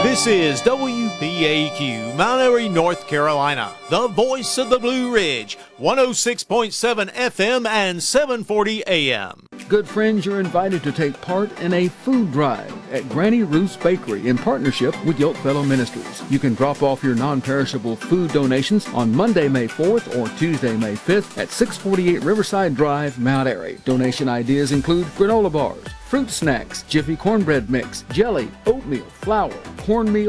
This is WPAQ, Mount Airy, North Carolina, the voice of the Blue Ridge, 106.7 FM and 740 AM. Good friends, you're invited to take part in a food drive at Granny Ruth's Bakery in partnership with Yokefellow Ministries. You can drop off your non-perishable food donations on Monday, May 4th or Tuesday, May 5th at 648 Riverside Drive, Mount Airy. Donation ideas include granola bars, fruit snacks, Jiffy cornbread mix, jelly, oatmeal, flour, cornmeal,